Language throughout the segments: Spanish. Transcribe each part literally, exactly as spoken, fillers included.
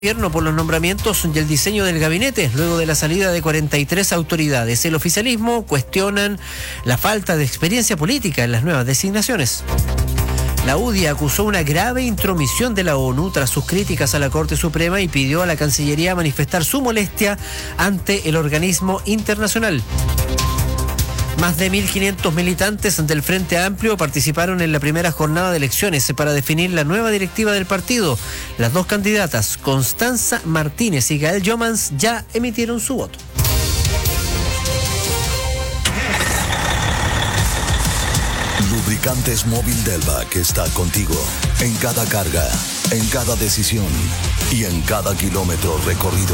Gobierno por los nombramientos y el diseño del gabinete luego de la salida de cuarenta y tres autoridades. El oficialismo cuestionan la falta de experiencia política en las nuevas designaciones. La U D I acusó una grave intromisión de la ONU tras sus críticas a la Corte Suprema y pidió a la Cancillería manifestar su molestia ante el organismo internacional. Más de mil quinientos militantes del Frente Amplio participaron en la primera jornada de elecciones para definir la nueva directiva del partido. Las dos candidatas, Constanza Martínez y Gael Jomans, ya emitieron su voto. Lubricantes Móvil Delvac está contigo en cada carga, en cada decisión y en cada kilómetro recorrido.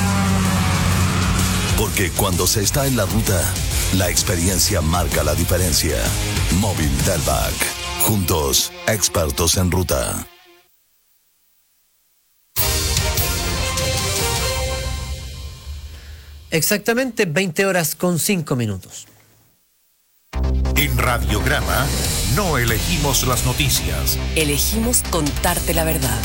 Porque cuando se está en la ruta, la experiencia marca la diferencia. Móvil Delvac. Juntos, expertos en ruta. Exactamente veinte horas con cinco minutos. En Radiograma no elegimos las noticias. Elegimos contarte la verdad.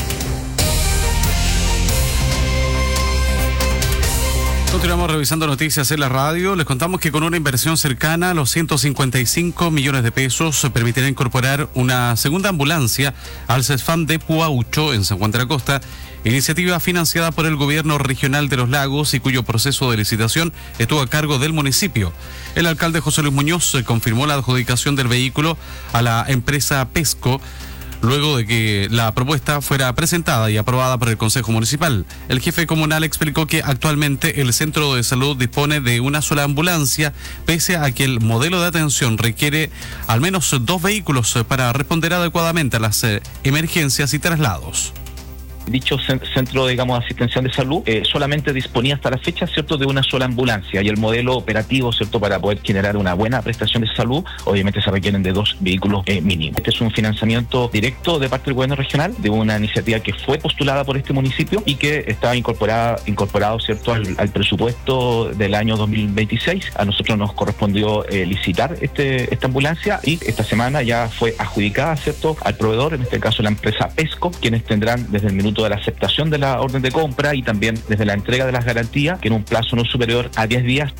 Continuamos revisando noticias en la radio. Les contamos que con una inversión cercana a los ciento cincuenta y cinco millones de pesos se permitirá incorporar una segunda ambulancia al CESFAM de Puaucho en San Juan de la Costa, iniciativa financiada por el gobierno regional de Los Lagos y cuyo proceso de licitación estuvo a cargo del municipio. El alcalde José Luis Muñoz confirmó la adjudicación del vehículo a la empresa Pesco, luego de que la propuesta fuera presentada y aprobada por el Consejo Municipal. El jefe comunal explicó que actualmente el centro de salud dispone de una sola ambulancia, pese a que el modelo de atención requiere al menos dos vehículos para responder adecuadamente a las eh, emergencias y traslados. Dicho centro, digamos, de asistencia de salud eh, solamente disponía hasta la fecha, ¿cierto?, de una sola ambulancia, y el modelo operativo, ¿cierto?, para poder generar una buena prestación de salud, obviamente se requieren de dos vehículos eh, mínimos. Este es un financiamiento directo de parte del gobierno regional de una iniciativa que fue postulada por este municipio y que está incorporada, incorporado, ¿cierto?, al, al presupuesto del año dos mil veintiséis. A nosotros nos correspondió eh, licitar este, esta ambulancia y esta semana ya fue adjudicada, ¿cierto?, al proveedor, en este caso la empresa Pesco, quienes tendrán desde el minuto de la aceptación de la orden de compra y también desde la entrega de las garantías, que en un plazo no superior a diez días.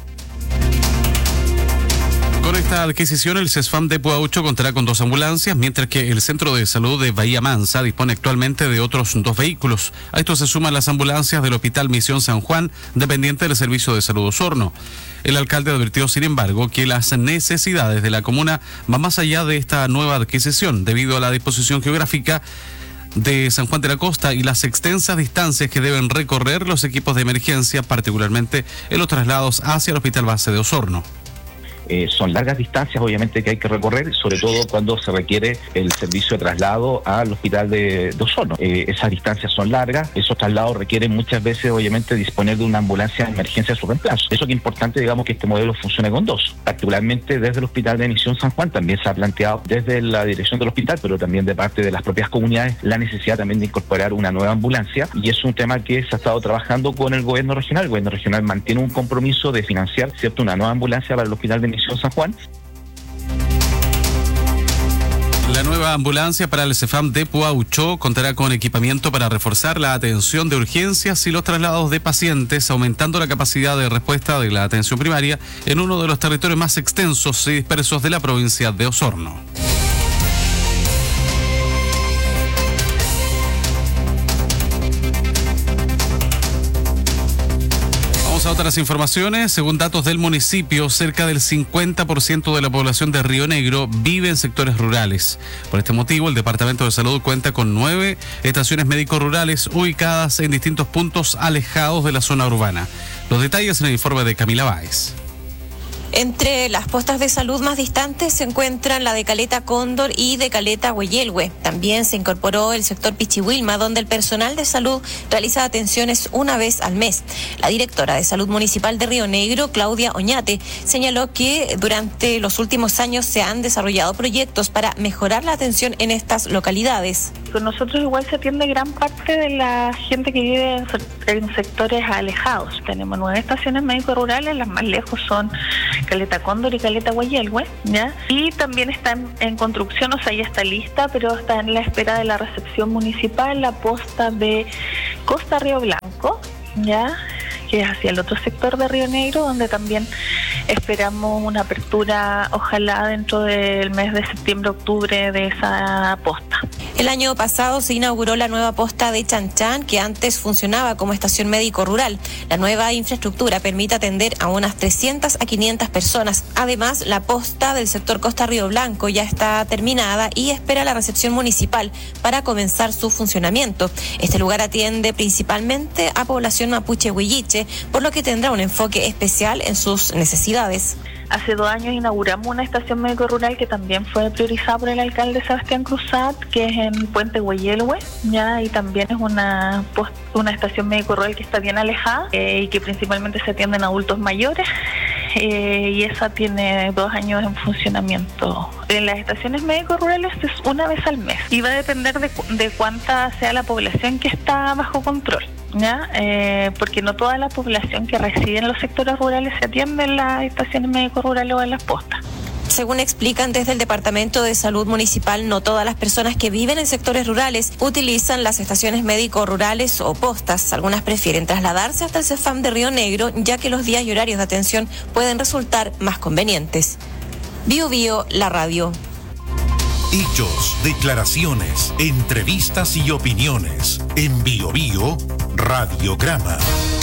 Con esta adquisición, el CESFAM de Puaucho contará con dos ambulancias, mientras que el Centro de Salud de Bahía Mansa dispone actualmente de otros dos vehículos. A esto se suman las ambulancias del Hospital Misión San Juan, dependiente del Servicio de Salud Osorno. El alcalde advirtió, sin embargo, que las necesidades de la comuna van más allá de esta nueva adquisición, debido a la disposición geográfica de San Juan de la Costa y las extensas distancias que deben recorrer los equipos de emergencia, particularmente en los traslados hacia el Hospital Base de Osorno. Eh, son largas distancias, obviamente, que hay que recorrer, sobre todo cuando se requiere el servicio de traslado al hospital de, de Osorno. Eh, esas distancias son largas, esos traslados requieren muchas veces, obviamente, disponer de una ambulancia de emergencia a su reemplazo. Eso que es importante, digamos, que este modelo funcione con dos. Particularmente desde el Hospital de Misión San Juan también se ha planteado desde la dirección del hospital, pero también de parte de las propias comunidades, la necesidad también de incorporar una nueva ambulancia, y es un tema que se ha estado trabajando con el gobierno regional. El gobierno regional mantiene un compromiso de financiar, ¿cierto?, una nueva ambulancia para el Hospital de Misión San Juan. La nueva ambulancia para el CESFAM de Puaucho contará con equipamiento para reforzar la atención de urgencias y los traslados de pacientes, aumentando la capacidad de respuesta de la atención primaria en uno de los territorios más extensos y dispersos de la provincia de Osorno. A otras informaciones, según datos del municipio, cerca del cincuenta por ciento de la población de Río Negro vive en sectores rurales. Por este motivo, el Departamento de Salud cuenta con nueve estaciones médico-rurales ubicadas en distintos puntos alejados de la zona urbana. Los detalles en el informe de Camila Báez. Entre las postas de salud más distantes se encuentran la de Caleta Cóndor y de Caleta Hueyelhue. También se incorporó el sector Pichihuilma, donde el personal de salud realiza atenciones una vez al mes. La directora de Salud Municipal de Río Negro, Claudia Oñate, señaló que durante los últimos años se han desarrollado proyectos para mejorar la atención en estas localidades. con nosotros igual se atiende gran parte de la gente que vive en, en sectores alejados. Tenemos nueve estaciones médico-rurales, las más lejos son Caleta Cóndor y Caleta Guayelhue, ¿ya? Y también está en, en construcción, o sea, ya está lista, pero está en la espera de la recepción municipal, la posta de Costa Río Blanco, ¿ya?, que es hacia el otro sector de Río Negro, donde también esperamos una apertura, ojalá dentro del mes de septiembre-octubre, de esa posta. El año pasado se inauguró la nueva posta de Chanchan, que antes funcionaba como estación médico-rural. La nueva infraestructura permite atender a unas trescientas a quinientas personas. Además, la posta del sector Costa Río Blanco ya está terminada y espera la recepción municipal para comenzar su funcionamiento. Este lugar atiende principalmente a población mapuche huilliche, por lo que tendrá un enfoque especial en sus necesidades. Hace dos años inauguramos una estación médico-rural que también fue priorizada por el alcalde Sebastián Cruzat, que es en Puente Guayelhue, ya, y también es una post, una estación médico-rural que está bien alejada eh, y que principalmente se atienden adultos mayores. Eh, y esa tiene dos años en funcionamiento. En las estaciones médico-rurales es una vez al mes y va a depender de, de cuánta sea la población que está bajo control, ¿ya? Eh, porque no toda la población que reside en los sectores rurales se atiende en las estaciones médico-rurales o en las postas. Según explican desde el Departamento de Salud Municipal, no todas las personas que viven en sectores rurales utilizan las estaciones médico-rurales o postas. Algunas prefieren trasladarse hasta el CEFAM de Río Negro, ya que los días y horarios de atención pueden resultar más convenientes. Bio Bio, la radio. Hechos, declaraciones, entrevistas y opiniones. En Bio Bio, Radiograma.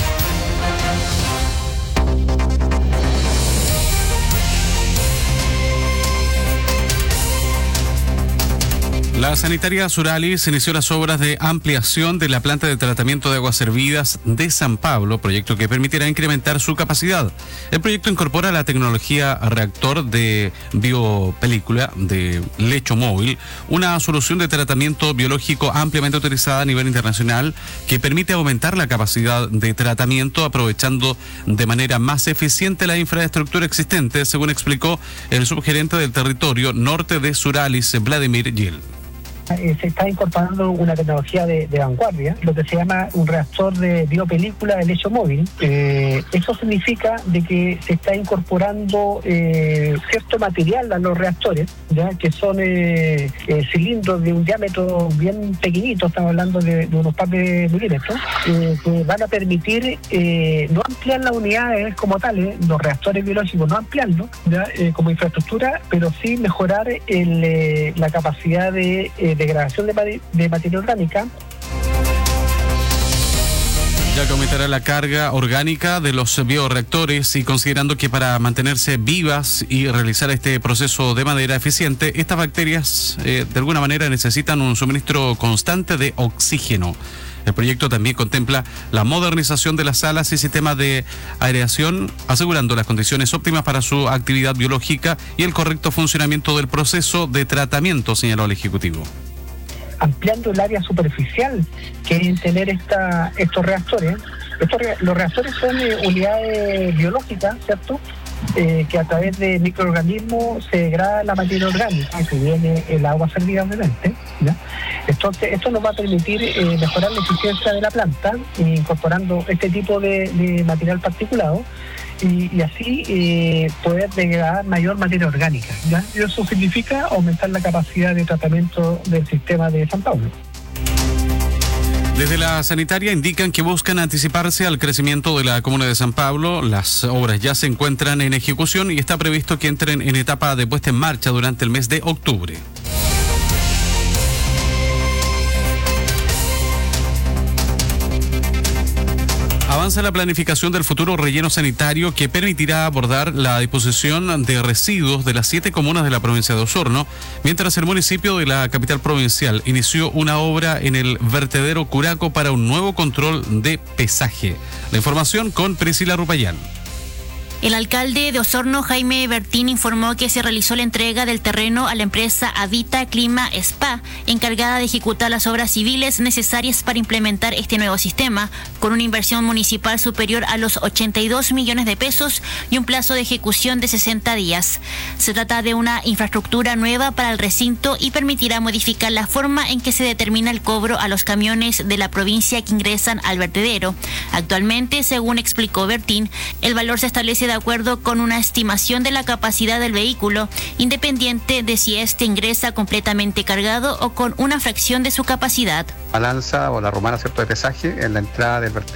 La sanitaria Suralis inició las obras de ampliación de la planta de tratamiento de aguas servidas de San Pablo, proyecto que permitirá incrementar su capacidad. El proyecto incorpora la tecnología reactor de biopelícula de lecho móvil, una solución de tratamiento biológico ampliamente utilizada a nivel internacional que permite aumentar la capacidad de tratamiento aprovechando de manera más eficiente la infraestructura existente, según explicó el subgerente del territorio norte de Suralis, Vladimir Gil. Eh, se está incorporando una tecnología de, de vanguardia, lo que se llama un reactor de biopelícula de lecho móvil. Eh, eso significa de que se está incorporando eh, cierto material a los reactores, ya que son eh, eh, cilindros de un diámetro bien pequeñito, estamos hablando de, de unos par de milímetros, eh, que van a permitir eh, no ampliar las unidades como tales, los reactores biológicos, no ampliarlos ya, eh, como infraestructura, pero sí mejorar el, eh, la capacidad de eh, degradación de, de materia orgánica. Ya que aumentará la carga orgánica de los bioreactores y considerando que para mantenerse vivas y realizar este proceso de manera eficiente, estas bacterias eh, de alguna manera necesitan un suministro constante de oxígeno. El proyecto también contempla la modernización de las salas y sistemas de aireación, asegurando las condiciones óptimas para su actividad biológica y el correcto funcionamiento del proceso de tratamiento, señaló el Ejecutivo. Ampliando el área superficial que es tener esta, estos reactores. Estos, los reactores son eh, unidades biológicas, ¿cierto? Eh, que a través de microorganismos se degrada la materia orgánica, que viene el agua servida, obviamente, ¿ya? Entonces, esto nos va a permitir eh, mejorar la eficiencia de la planta, incorporando este tipo de, de material particulado, y, y así eh, poder degradar mayor materia orgánica, ¿ya? Y eso significa aumentar la capacidad de tratamiento del sistema de San Pablo. Desde la sanitaria indican que buscan anticiparse al crecimiento de la comuna de San Pablo. Las obras ya se encuentran en ejecución y está previsto que entren en etapa de puesta en marcha durante el mes de octubre. Avanza la planificación del futuro relleno sanitario que permitirá abordar la disposición de residuos de las siete comunas de la provincia de Osorno, mientras el municipio de la capital provincial inició una obra en el vertedero Curaco para un nuevo control de pesaje. La información con Priscila Rupayán. El alcalde de Osorno, Jaime Bertín, informó que se realizó la entrega del terreno a la empresa Habita Clima Spa, encargada de ejecutar las obras civiles necesarias para implementar este nuevo sistema, con una inversión municipal superior a los ochenta y dos millones de pesos y un plazo de ejecución de sesenta días. Se trata de una infraestructura nueva para el recinto y permitirá modificar la forma en que se determina el cobro a los camiones de la provincia que ingresan al vertedero. Actualmente, según explicó Bertín, el valor se establece de acuerdo con una estimación de la capacidad del vehículo, independiente de si éste ingresa completamente cargado o con una fracción de su capacidad. Balanza o la romana, ¿cierto?, de pesaje en la entrada del vertedero